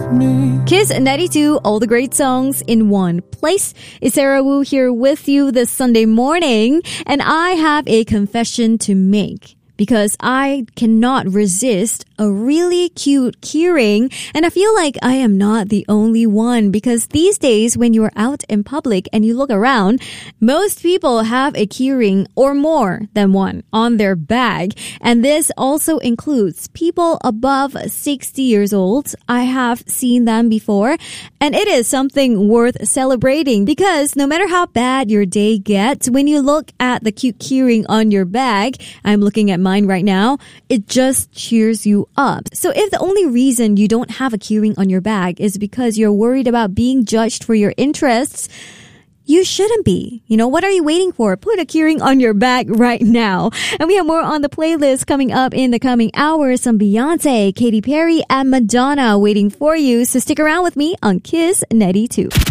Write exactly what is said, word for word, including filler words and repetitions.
me. Kiss ninety-two, all the great songs in one place. It's Sarah Wu here with you this Sunday morning, and I have a confession to make. Because I cannot resist a really cute keyring. And I feel like I am not the only one. Because these days, when you're out in public and you look around, most people have a keyring or more than one on their bag. And this also includes people above sixty years old. I have seen them before. And it is something worth celebrating. Because no matter how bad your day gets, when you look at the cute keyring on your bag, I'm looking at mine right now, it just cheers you up. So if the only reason you don't have a keyring on your bag is because you're worried about being judged for your interests, you shouldn't be. You know, what are you waiting for? Put a keyring on your bag right now. And we have more on the playlist coming up in the coming hours. Some Beyonce, Katy Perry, and Madonna waiting for you. So stick around with me on Kiss ninety-two.